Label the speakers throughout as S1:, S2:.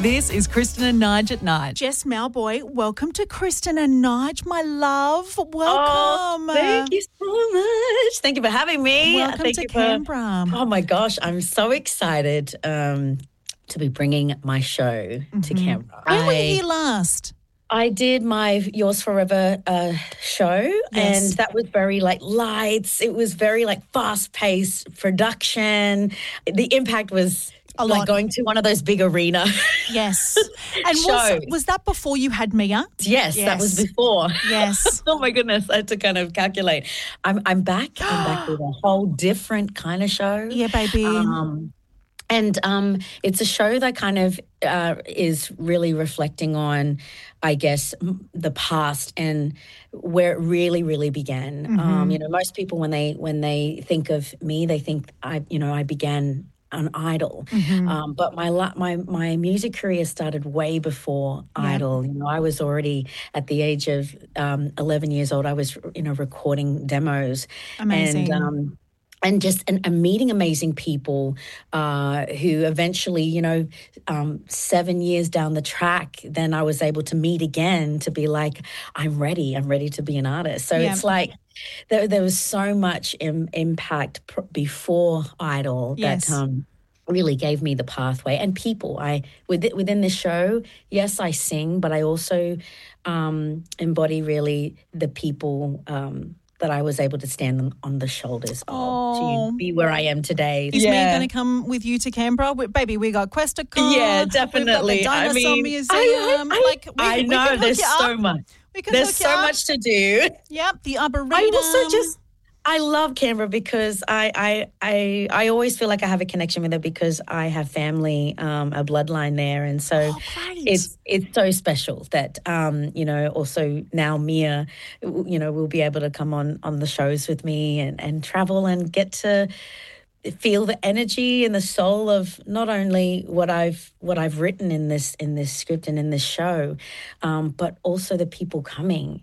S1: This is Kristen and Nige at Night. Jess Malboy, welcome to Kristen and Nige, my love. Welcome.
S2: Thank you so much. Thank you for having me.
S1: Welcome to Canberra.
S2: Oh, my gosh. I'm so excited to be bringing my show to Canberra.
S1: When were you here last?
S2: I did my Yours Forever show,
S1: Yes.
S2: and that was very lights. It was very fast-paced production. The impact was
S1: A lot.
S2: going to one of those big arena
S1: Yes. And
S2: shows.
S1: was that before you had Mia?
S2: Yes, that was before.
S1: Yes.
S2: Oh my goodness, I had to kind of calculate. I'm back. I'm back with a whole different kind of show.
S1: Yeah, baby.
S2: And it's a show that kind of is really reflecting on, I guess, the past and where it really, really began. Most people when they think of me, they think I began on Idol, but my music career started way before Idol. I was already at the age of 11 years old. I was recording demos.
S1: Amazing.
S2: And meeting amazing people who eventually, 7 years down the track, then I was able to meet again to be like, I'm ready to be an artist. So it's like there was so much impact before Idol that really gave me the pathway. And people, within this show, yes, I sing, but I also embody really the people that I was able to stand on the shoulders of to be where I am today.
S1: Is Mia going to come with you to Canberra? Baby, we got Questacon.
S2: Yeah, definitely.
S1: We've got the Dinosaur Museum.
S2: I know, there's so much. There's so much to do.
S1: Yep, the Arboretum.
S2: I love Canberra because I always feel like I have a connection with it because I have family, a bloodline there, and so it's so special that also now Mia, will be able to come on the shows with me and travel and get to feel the energy and the soul of not only what I've written in this script and in this show, but also the people coming.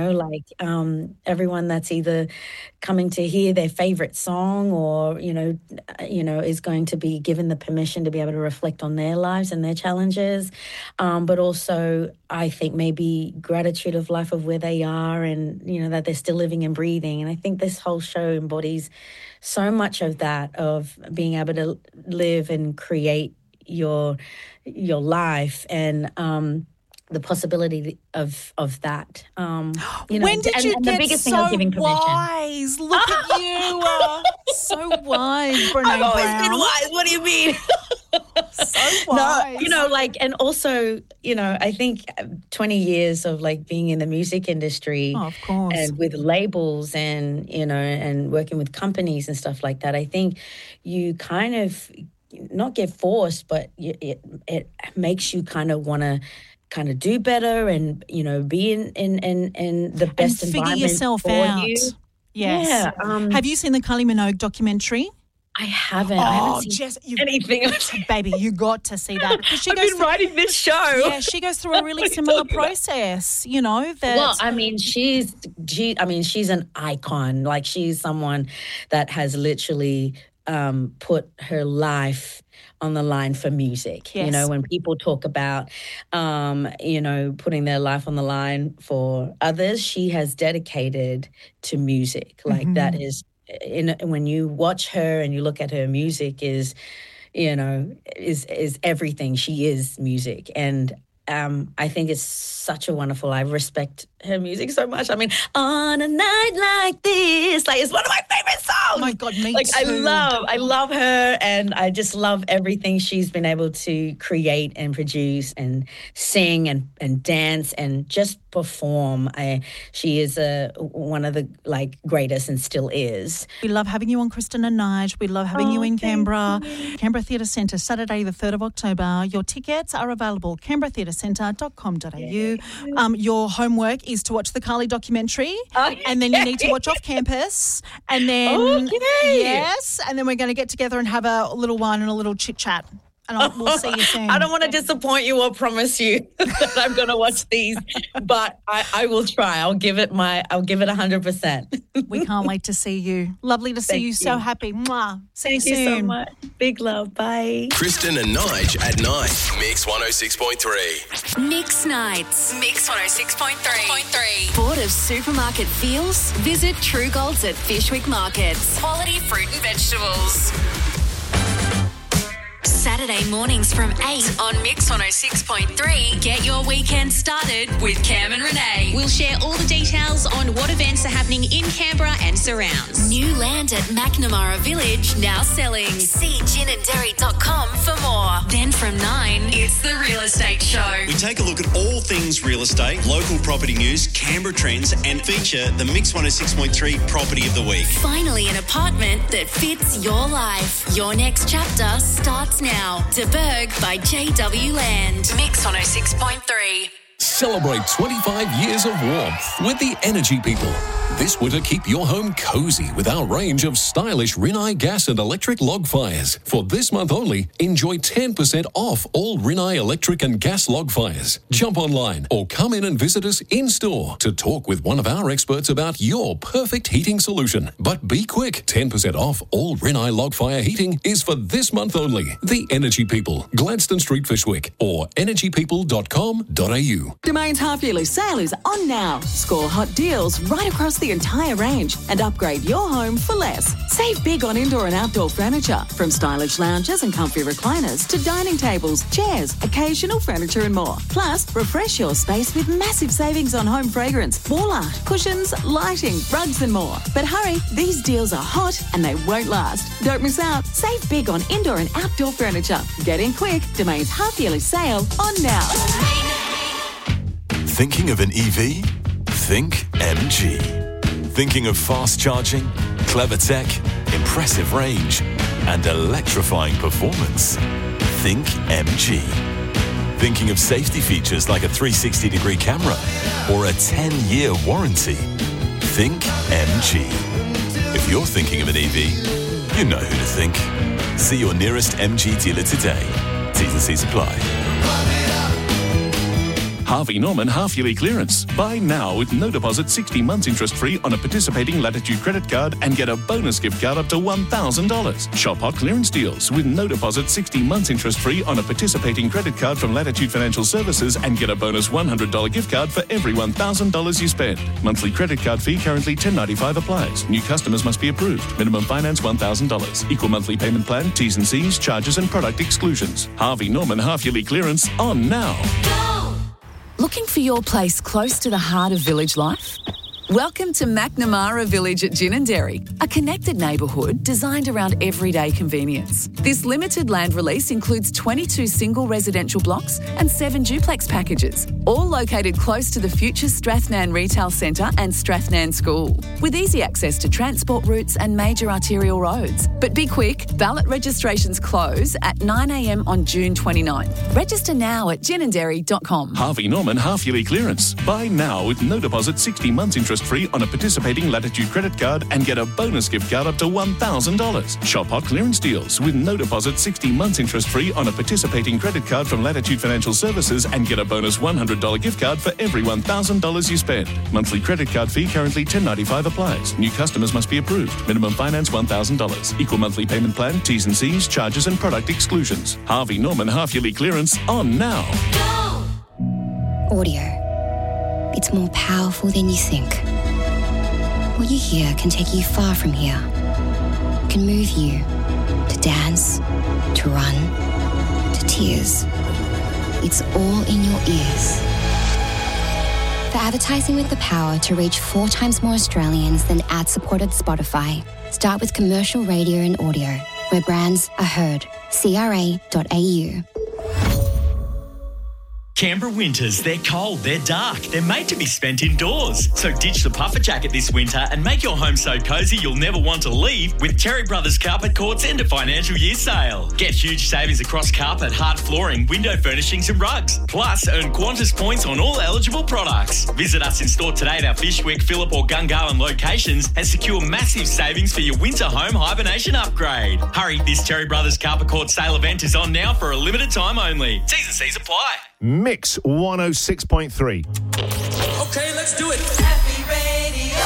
S2: Everyone that's either coming to hear their favorite song or is going to be given the permission to be able to reflect on their lives and their challenges, but also I think maybe gratitude of life of where they are and that they're still living and breathing. And I think this whole show embodies so much of that, of being able to live and create your life and the possibility of that.
S1: When did you get wise? Look at you. So wise, Brene
S2: I've always
S1: Brown.
S2: been wise. What do you mean?
S1: So wise.
S2: No, and also, I think 20 years of being in the music industry,
S1: of course,
S2: and with labels and, and working with companies and stuff like that, I think you kind of not get forced, but it makes you kind of want to kind of do better and, be in the best
S1: and
S2: environment
S1: figure yourself
S2: for
S1: out.
S2: you.
S1: Yes.
S2: Yeah.
S1: Have you seen the Kylie Minogue documentary?
S2: I haven't. I haven't seen
S1: Jess,
S2: anything.
S1: Baby, you got to see that.
S2: I've been writing this show.
S1: Yeah, she goes through a really similar process, that...
S2: Well, I mean, she's an icon. She's someone that has literally put her life on the line for music.
S1: Yes.
S2: When people talk about, putting their life on the line for others, she has dedicated to music. That is, when you watch her and you look at her music is everything. She is music. And I think it's such a wonderful, I respect her music so much. I mean, on a night like this, it's one of my favorite songs.
S1: Oh my God, me too.
S2: I love her, and I just love everything she's been able to create and produce and sing and dance and just perform. She is one of the greatest and still is.
S1: We love having you on Kristen and Nige. We love having you in Canberra. Canberra Theatre Centre, Saturday the 3rd of October. Your tickets are available, canberratheatrecentre.com.au. Your homework is to watch the Kylie documentary, and then you need to watch Off Campus, and then yes, and then we're going to get together and have a little wine and a little chit chat. And we'll see you soon.
S2: I don't want to disappoint you or promise you that I'm going to watch these, but I will try. I'll give it 100%.
S1: We can't wait to see you. Lovely to see you. So happy. Mwah. See you soon.
S2: Thank you so much. Big love. Bye.
S3: Kristen and Nige at night. Mix 106.3.
S4: Mix Nights. Mix 106.3. Bored of supermarket feels? Visit True Golds at Fishwick Markets. Quality fruit and vegetables. Saturday mornings from 8 on Mix 106.3. Get your weekend started with Cam and Renee.
S5: We'll share all the details on what events are happening in Canberra and surrounds.
S4: New land at McNamara Village now selling. See ginandderry.com for more. Then from 9, it's The Real Estate Show.
S6: We take a look at all things real estate, local property news, Canberra trends, and feature the Mix 106.3 Property of the Week.
S4: Finally, an apartment that fits your life. Your next chapter starts now. De Berg by JW Land. Mix 106.3.
S3: Celebrate 25 years of warmth with the Energy People. This winter, keep your home cozy with our range of stylish Rinnai gas and electric log fires. For this month only, enjoy 10% off all Rinnai electric and gas log fires. Jump online or come in and visit us in-store to talk with one of our experts about your perfect heating solution. But be quick, 10% off all Rinnai log fire heating is for this month only. The Energy People, Gladstone Street, Fishwick, or energypeople.com.au.
S7: Domain's half-yearly sale is on now. Score hot deals right across the entire range and upgrade your home for less. Save big on indoor and outdoor furniture, from stylish lounges and comfy recliners to dining tables, chairs, occasional furniture and more. Plus, refresh your space with massive savings on home fragrance, wall art, cushions, lighting, rugs and more. But hurry, these deals are hot and they won't last. Don't miss out. Save big on indoor and outdoor furniture. Get in quick. Domain's half-yearly sale on now.
S8: Thinking of an EV? Think MG. Thinking of fast charging, clever tech, impressive range, and electrifying performance? Think MG. Thinking of safety features like a 360-degree camera or a 10-year warranty? Think MG. If you're thinking of an EV, you know who to think. See your nearest MG dealer today. T's and C's apply.
S9: Harvey Norman half-yearly clearance. Buy now with no deposit, 60 months interest-free on a participating Latitude credit card and get a bonus gift card up to $1,000. Shop hot clearance deals with no deposit, 60 months interest-free on a participating credit card from Latitude Financial Services and get a bonus $100 gift card for every $1,000 you spend. Monthly credit card fee currently $10.95 applies. New customers must be approved. Minimum finance $1,000. Equal monthly payment plan, T's and C's, charges and product exclusions. Harvey Norman half-yearly clearance on now.
S10: Looking for your place close to the heart of village life? Welcome to McNamara Village at Ginandderry, a connected neighbourhood designed around everyday convenience. This limited land release includes 22 single residential blocks and 7 duplex packages, all located close to the future Strathnan Retail Centre and Strathnan School, with easy access to transport routes and major arterial roads. But be quick, ballot registrations close at 9 a.m. on June 29th. Register now at ginandderry.com.
S9: Harvey Norman half-yearly clearance. Buy now with no deposit, 60 months interest-free on a participating Latitude credit card and get a bonus gift card up to $1,000. Shop hot clearance deals with no deposit, 60 months interest-free on a participating credit card from Latitude Financial Services and get a bonus $100 gift card for every $1,000 you spend. Monthly credit card fee currently $10.95 applies. New customers must be approved. Minimum finance $1,000. Equal monthly payment plan, T's and C's, charges and product exclusions. Harvey Norman half-yearly clearance on now.
S11: Audio. It's more powerful than you think. What you hear can take you far from here. It can move you to dance, to run, to tears. It's all in your ears. For advertising with the power to reach 4 times more Australians than ad-supported Spotify, start with commercial radio and audio, where brands are heard. CRA.au.
S12: Canberra winters, they're cold, they're dark, they're made to be spent indoors. So ditch the puffer jacket this winter and make your home so cosy you'll never want to leave with Terry Brothers Carpet Court's end of financial year sale. Get huge savings across carpet, hard flooring, window furnishings and rugs. Plus, earn Qantas points on all eligible products. Visit us in store today at our Fyshwick, Phillip or Gungahlin locations and secure massive savings for your winter home hibernation upgrade. Hurry, this Terry Brothers Carpet Court sale event is on now for a limited time only. T's and C's apply.
S13: Mix 106.3.
S14: Okay, let's do it. Happy Radio.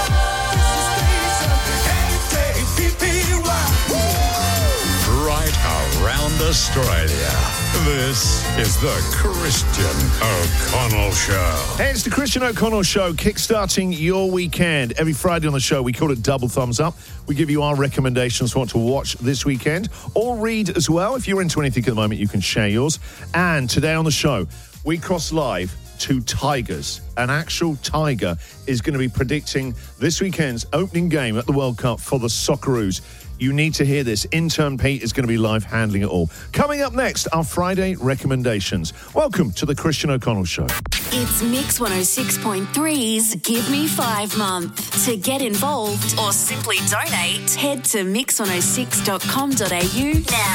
S15: Right around Australia. This is the Christian O'Connell Show.
S13: Hey, it's the Christian O'Connell Show, kickstarting your weekend. Every Friday on the show, we call it Double Thumbs Up. We give you our recommendations for what to watch this weekend, or read as well. If you're into anything at the moment, you can share yours. And today on the show, we cross live to Tigers. An actual Tiger is going to be predicting this weekend's opening game at the World Cup for the Socceroos. You need to hear this. Intern Pete is going to be live handling it all. Coming up next, our Friday recommendations. Welcome to the Christian O'Connell Show.
S4: It's Mix 106.3's Give Me 5 month. To get involved or simply donate, head to mix106.com.au now.